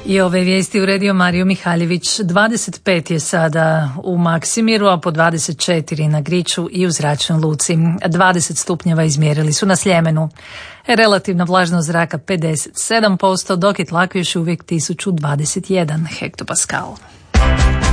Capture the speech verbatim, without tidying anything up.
I ove vijesti uredio Mario Mihaljević. dvadeset pet je sada u Maksimiru, a po dvadeset četiri na Griču i u Zračnoj luci. dvadeset stupnjeva izmjerili su na Sljemenu. Relativna vlažnost zraka pedeset sedam posto, dok je tlak još uvijek tisuću dvadeset jedan hektopaskal.